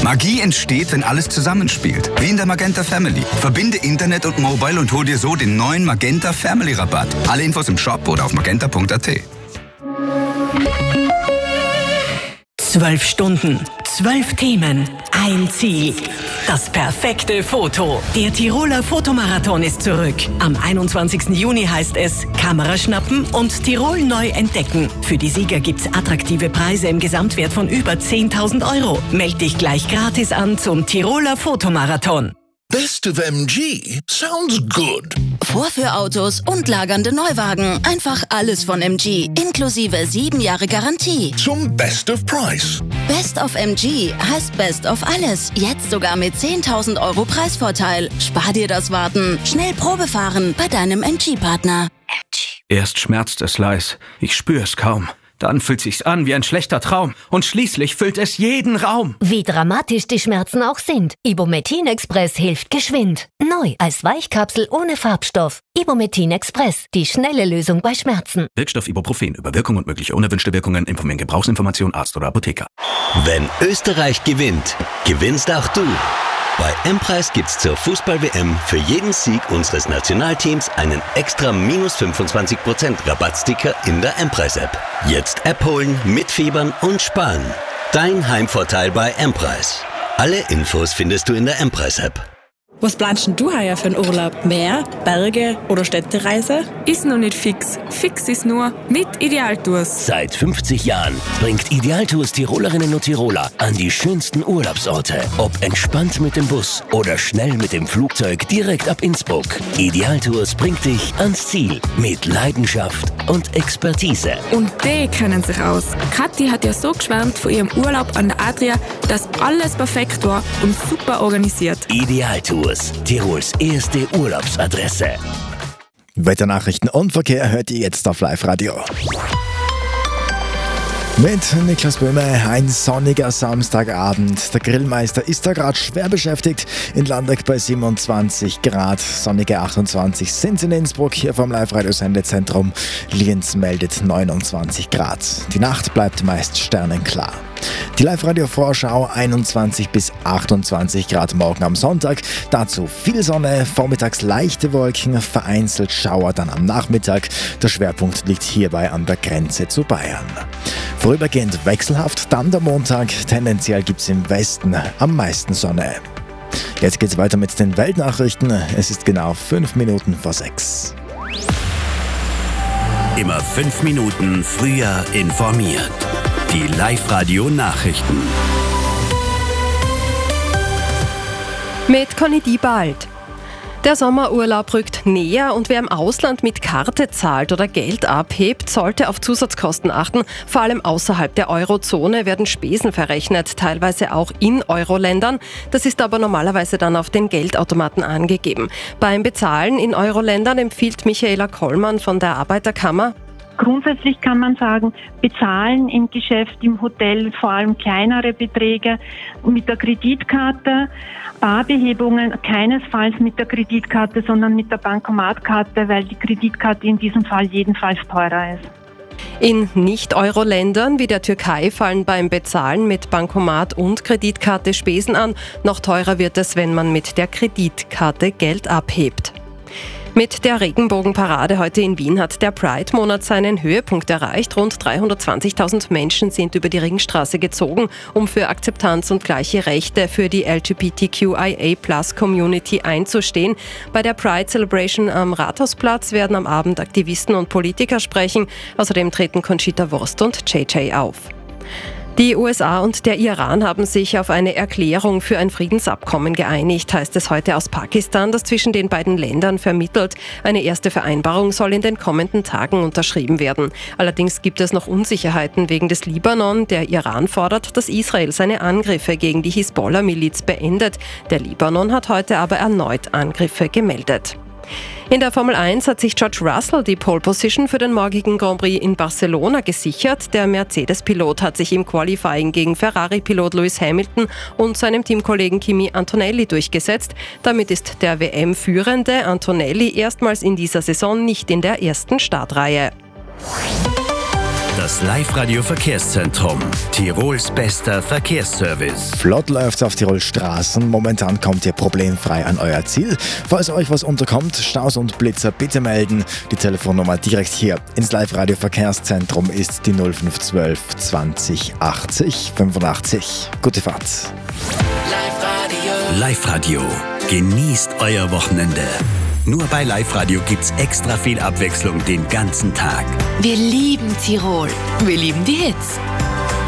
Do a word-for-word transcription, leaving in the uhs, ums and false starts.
Magie entsteht, wenn alles zusammenspielt. Wie in der Magenta Family. Verbinde Internet und Mobile und hol dir so den neuen Magenta Family Rabatt. Alle Infos im Shop oder auf magenta punkt a t. Zwölf Stunden, zwölf Themen, ein Ziel. Das perfekte Foto. Der Tiroler Fotomarathon ist zurück. Am einundzwanzigsten Juni heißt es Kamera schnappen und Tirol neu entdecken. Für die Sieger gibt's attraktive Preise im Gesamtwert von über zehntausend Euro. Meld dich gleich gratis an zum Tiroler Fotomarathon. Best of M G sounds good. Vorführautos und lagernde Neuwagen. Einfach alles von M G. Inklusive sieben Jahre Garantie. Zum Best of Price. Best of M G heißt Best of alles. Jetzt sogar mit zehntausend Euro Preisvorteil. Spar dir das Warten. Schnell Probe fahren bei deinem M G-Partner. M G. Erst schmerzt es leis. Ich spüre es kaum. Dann fühlt sich's an wie ein schlechter Traum. Und schließlich füllt es jeden Raum. Wie dramatisch die Schmerzen auch sind. Ibumetin Express hilft geschwind. Neu als Weichkapsel ohne Farbstoff. Ibumetin Express. Die schnelle Lösung bei Schmerzen. Wirkstoff Ibuprofen. Über Wirkung und mögliche unerwünschte Wirkungen informieren Gebrauchsinformation Arzt oder Apotheker. Wenn Österreich gewinnt, gewinnst auch du. Bei M-Preis gibt's zur Fußball-W M für jeden Sieg unseres Nationalteams einen extra minus fünfundzwanzig Prozent Rabattsticker in der M-Preis-App. Jetzt App holen, mitfiebern und sparen. Dein Heimvorteil bei M-Preis. Alle Infos findest du in der M-Preis-App. Was planst denn du heuer für einen Urlaub? Meer, Berge oder Städtereise? Ist noch nicht fix. Fix ist nur mit Idealtours. Seit fünfzig Jahren bringt Idealtours Tirolerinnen und Tiroler an die schönsten Urlaubsorte. Ob entspannt mit dem Bus oder schnell mit dem Flugzeug direkt ab Innsbruck. Idealtours bringt dich ans Ziel mit Leidenschaft und Expertise. Und die kennen sich aus. Kathi hat ja so geschwärmt von ihrem Urlaub an der Adria, dass alles perfekt war und super organisiert. Idealtours. Tirols erste Urlaubsadresse. Wetternachrichten und Verkehr hört ihr jetzt auf Live-Radio. Mit Niklas Böhme, ein sonniger Samstagabend. Der Grillmeister ist da gerade schwer beschäftigt. In Landeck bei siebenundzwanzig Grad, sonnige achtundzwanzig sind in Innsbruck. Hier vom Live-Radio-Sendezentrum Lienz meldet neunundzwanzig Grad. Die Nacht bleibt meist sternenklar. Die Live-Radio-Vorschau einundzwanzig bis achtundzwanzig Grad morgen am Sonntag. Dazu viel Sonne, vormittags leichte Wolken, vereinzelt Schauer dann am Nachmittag. Der Schwerpunkt liegt hierbei an der Grenze zu Bayern. Vorübergehend wechselhaft, dann der Montag. Tendenziell gibt es im Westen am meisten Sonne. Jetzt geht's weiter mit den Weltnachrichten. Es ist genau fünf Minuten vor sechs. Immer fünf Minuten früher informiert. Die Live-Radio-Nachrichten. Mit Conny Diebald. Der Sommerurlaub rückt näher und wer im Ausland mit Karte zahlt oder Geld abhebt, sollte auf Zusatzkosten achten. Vor allem außerhalb der Eurozone werden Spesen verrechnet, teilweise auch in Euro-Ländern. Das ist aber normalerweise dann auf den Geldautomaten angegeben. Beim Bezahlen in Euro-Ländern empfiehlt Michaela Kollmann von der Arbeiterkammer: Grundsätzlich kann man sagen, bezahlen im Geschäft, im Hotel vor allem kleinere Beträge mit der Kreditkarte, Barbehebungen keinesfalls mit der Kreditkarte, sondern mit der Bankomatkarte, weil die Kreditkarte in diesem Fall jedenfalls teurer ist. In Nicht-Euro-Ländern wie der Türkei fallen beim Bezahlen mit Bankomat und Kreditkarte Spesen an. Noch teurer wird es, wenn man mit der Kreditkarte Geld abhebt. Mit der Regenbogenparade heute in Wien hat der Pride-Monat seinen Höhepunkt erreicht. Rund dreihundertzwanzigtausend Menschen sind über die Ringstraße gezogen, um für Akzeptanz und gleiche Rechte für die L G B T Q I A Plus Community einzustehen. Bei der Pride Celebration am Rathausplatz werden am Abend Aktivisten und Politiker sprechen. Außerdem treten Conchita Wurst und J J auf. Die U S A und der Iran haben sich auf eine Erklärung für ein Friedensabkommen geeinigt, heißt es heute aus Pakistan, das zwischen den beiden Ländern vermittelt. Eine erste Vereinbarung soll in den kommenden Tagen unterschrieben werden. Allerdings gibt es noch Unsicherheiten wegen des Libanon. Der Iran fordert, dass Israel seine Angriffe gegen die Hisbollah-Miliz beendet. Der Libanon hat heute aber erneut Angriffe gemeldet. In der Formel eins hat sich George Russell die Pole Position für den morgigen Grand Prix in Barcelona gesichert. Der Mercedes-Pilot hat sich im Qualifying gegen Ferrari-Pilot Lewis Hamilton und seinem Teamkollegen Kimi Antonelli durchgesetzt. Damit ist der W M-Führende Antonelli erstmals in dieser Saison nicht in der ersten Startreihe. Das Live-Radio Verkehrszentrum. Tirols bester Verkehrsservice. Flott läuft's auf Tirol Straßen. Momentan kommt ihr problemfrei an euer Ziel. Falls euch was unterkommt, Staus und Blitzer bitte melden. Die Telefonnummer direkt hier ins Live-Radio Verkehrszentrum ist die null fünf zwölf zwanzig achtzig fünfundachtzig. Gute Fahrt. Live-Radio. Live-Radio. Genießt euer Wochenende. Nur bei Live-Radio gibt's extra viel Abwechslung den ganzen Tag. Wir lieben Tirol. Wir lieben die Hits.